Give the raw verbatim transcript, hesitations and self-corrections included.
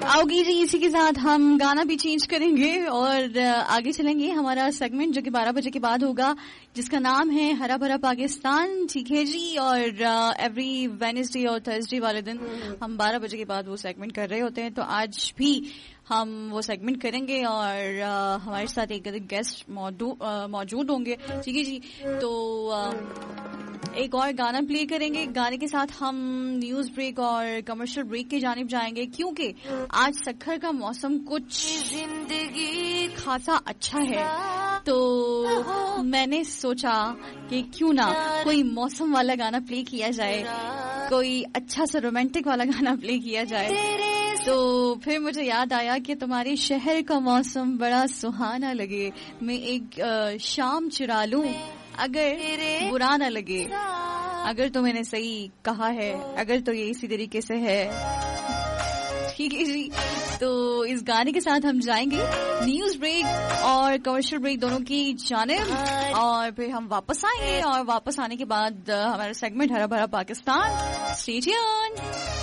आओगी जी, इसी के साथ हम गाना भी चेंज करेंगे और आगे चलेंगे। हमारा सेगमेंट जो कि बारह बजे के बाद होगा, जिसका नाम है हरा भरा पाकिस्तान। ठीक है जी, और एवरी वेडनेसडे और थर्सडे वाले दिन हम बारह बजे के बाद वो सेगमेंट कर रहे होते हैं, तो आज भी हम वो सेगमेंट करेंगे और आ, हमारे साथ एक गेस्ट मौजूद होंगे। ठीक है जी, तो आ, एक और गाना प्ले करेंगे। गाने के साथ हम न्यूज ब्रेक और कमर्शियल ब्रेक की जानिब जाएंगे, क्योंकि आज सक्खर का मौसम कुछ जिंदगी खासा अच्छा है, तो मैंने सोचा कि क्यों ना कोई मौसम वाला गाना प्ले किया जाए, कोई अच्छा सा रोमांटिक वाला गाना प्ले किया जाए। तो फिर मुझे याद आया कि तुम्हारे शहर का मौसम बड़ा सुहाना लगे, मैं एक आ, शाम चुरा लूं अगर बुरा ना लगे। अगर तो मैंने सही कहा है, अगर तो ये इसी तरीके से है। ठीक है जी, तो इस गाने के साथ हम जाएंगे न्यूज ब्रेक और कमर्शियल ब्रेक दोनों की जानिब, और फिर हम वापस आएंगे और वापस आने के बाद हमारा सेगमेंट हरा भरा पाकिस्तान। Stay tuned.